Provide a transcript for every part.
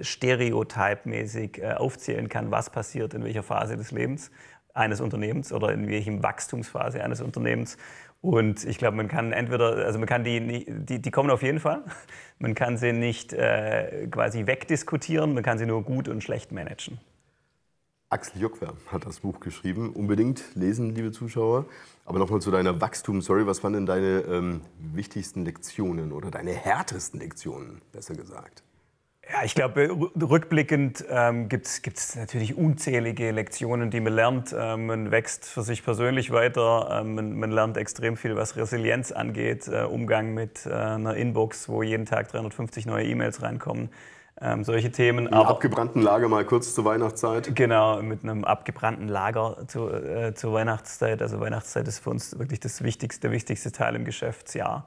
stereotypmäßig aufzählen kann, was passiert in welcher Phase des Lebens eines Unternehmens oder in welchem Wachstumsphase eines Unternehmens. Und ich glaube, man kann entweder, also man kann die kommen auf jeden Fall. Man kann sie nicht quasi wegdiskutieren, man kann sie nur gut und schlecht managen. Axel Jockwer hat das Buch geschrieben. Unbedingt lesen, liebe Zuschauer. Aber nochmal zu deiner Wachstumsstory. Was waren denn deine wichtigsten Lektionen oder deine härtesten Lektionen, besser gesagt? Ja, ich glaube, rückblickend gibt es natürlich unzählige Lektionen, die man lernt. Man wächst für sich persönlich weiter. Man lernt extrem viel, was Resilienz angeht. Umgang mit einer Inbox, wo jeden Tag 350 neue E-Mails reinkommen. Solche Themen. Im abgebrannten Lager mal kurz zur Weihnachtszeit? Genau, mit einem abgebrannten Lager zur Weihnachtszeit. Also Weihnachtszeit ist für uns wirklich der wichtigste Teil im Geschäftsjahr,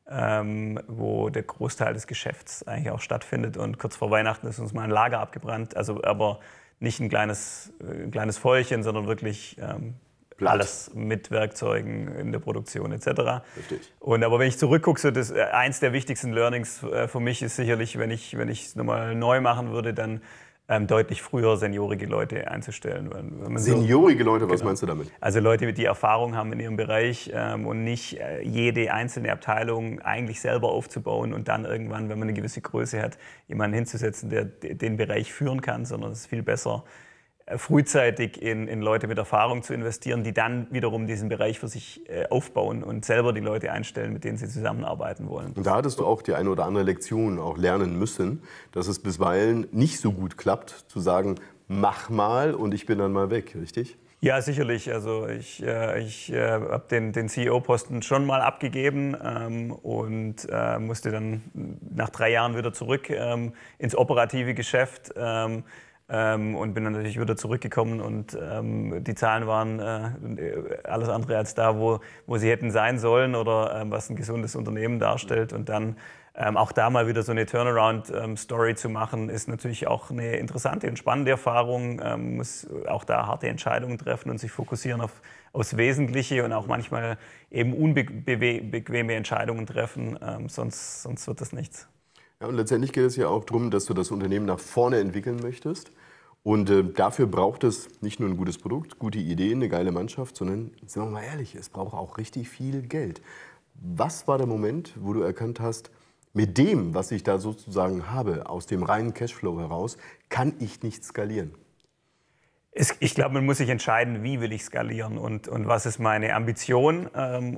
wo der Großteil des Geschäfts eigentlich auch stattfindet. Und kurz vor Weihnachten ist uns mal ein Lager abgebrannt, also aber nicht ein kleines Feuerchen, sondern wirklich alles mit Werkzeugen in der Produktion etc. Richtig. Aber wenn ich zurückgucke, so eins der wichtigsten Learnings für mich ist sicherlich, wenn ich es nochmal neu machen würde, dann deutlich früher seniorige Leute einzustellen. Seniorige Leute, was meinst du damit? Also Leute, die Erfahrung haben in ihrem Bereich und nicht jede einzelne Abteilung eigentlich selber aufzubauen und dann irgendwann, wenn man eine gewisse Größe hat, jemanden hinzusetzen, der den Bereich führen kann, sondern es ist viel besser, frühzeitig in Leute mit Erfahrung zu investieren, die dann wiederum diesen Bereich für sich aufbauen und selber die Leute einstellen, mit denen sie zusammenarbeiten wollen. Und da hattest du auch die eine oder andere Lektion auch lernen müssen, dass es bisweilen nicht so gut klappt, zu sagen, mach mal und ich bin dann mal weg, richtig? Ja, sicherlich. Also ich habe den CEO-Posten schon mal abgegeben und musste dann nach 3 Jahren wieder zurück ins operative Geschäft. Und bin dann natürlich wieder zurückgekommen und die Zahlen waren alles andere als da, wo sie hätten sein sollen oder was ein gesundes Unternehmen darstellt. Und dann auch da mal wieder so eine Turnaround-Story zu machen, ist natürlich auch eine interessante und spannende Erfahrung. Muss auch da harte Entscheidungen treffen und sich fokussieren aufs Wesentliche und auch manchmal eben unbequeme Entscheidungen treffen, sonst wird das nichts. Ja, und letztendlich geht es ja auch darum, dass du das Unternehmen nach vorne entwickeln möchtest. Und dafür braucht es nicht nur ein gutes Produkt, gute Ideen, eine geile Mannschaft, sondern, sind wir mal ehrlich, es braucht auch richtig viel Geld. Was war der Moment, wo du erkannt hast, mit dem, was ich da sozusagen habe, aus dem reinen Cashflow heraus, kann ich nicht skalieren? Ich glaube, man muss sich entscheiden, wie will ich skalieren und was ist meine Ambition.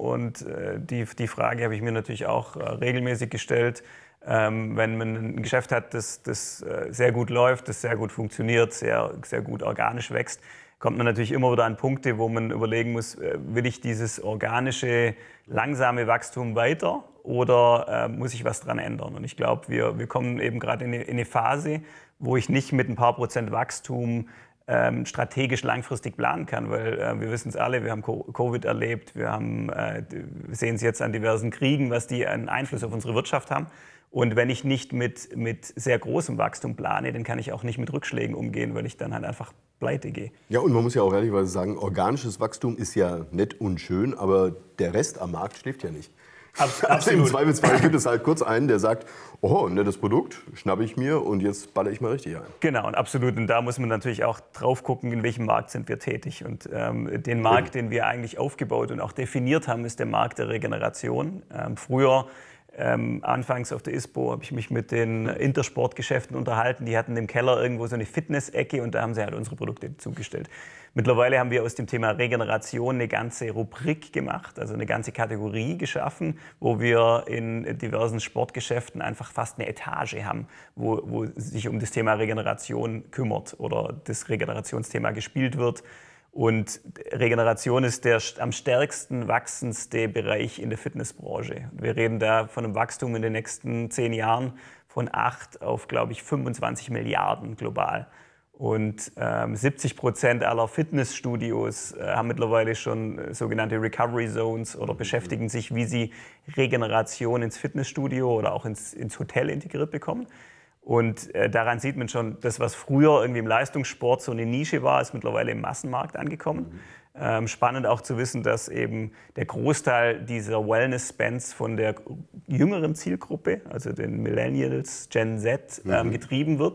Die Frage habe ich mir natürlich auch regelmäßig gestellt. Wenn man ein Geschäft hat, das sehr gut läuft, das sehr gut funktioniert, sehr gut organisch wächst, kommt man natürlich immer wieder an Punkte, wo man überlegen muss, will ich dieses organische, langsame Wachstum weiter oder muss ich was dran ändern? Und ich glaube, wir kommen eben gerade in eine Phase, wo ich nicht mit ein paar Prozent Wachstum strategisch langfristig planen kann, weil wir wissen es alle, wir haben Covid erlebt, wir sehen es jetzt an diversen Kriegen, was die einen Einfluss auf unsere Wirtschaft haben. Und wenn ich nicht mit sehr großem Wachstum plane, dann kann ich auch nicht mit Rückschlägen umgehen, weil ich dann halt einfach pleite gehe. Ja, und man muss ja auch ehrlicherweise sagen, organisches Wachstum ist ja nett und schön, aber der Rest am Markt schläft ja nicht. Also im Zweifelsfall gibt es halt kurz einen, der sagt, oh, ein nettes Produkt, schnappe ich mir und jetzt baller ich mal richtig ein. Genau, und absolut. Und da muss man natürlich auch drauf gucken, in welchem Markt sind wir tätig. Und den Markt, den wir eigentlich aufgebaut und auch definiert haben, ist der Markt der Regeneration. Früher anfangs auf der ISPO habe ich mich mit den Intersportgeschäften unterhalten. Die hatten im Keller irgendwo so eine Fitness-Ecke und da haben sie halt unsere Produkte zugestellt. Mittlerweile haben wir aus dem Thema Regeneration eine ganze Rubrik gemacht, also eine ganze Kategorie geschaffen, wo wir in diversen Sportgeschäften einfach fast eine Etage haben, wo sich um das Thema Regeneration kümmert oder das Regenerationsthema gespielt wird. Und Regeneration ist der am stärksten wachsendste Bereich in der Fitnessbranche. Wir reden da von einem Wachstum in den nächsten 10 Jahren von 8 auf, glaube ich, 25 Milliarden global. Und 70% aller Fitnessstudios haben mittlerweile schon sogenannte Recovery Zones oder beschäftigen sich, wie sie Regeneration ins Fitnessstudio oder auch ins Hotel integriert bekommen. Und daran sieht man schon, das, was früher irgendwie im Leistungssport so eine Nische war, ist mittlerweile im Massenmarkt angekommen. Spannend auch zu wissen, dass eben der Großteil dieser Wellness-Spends von der jüngeren Zielgruppe, also den Millennials, Gen Z, getrieben wird.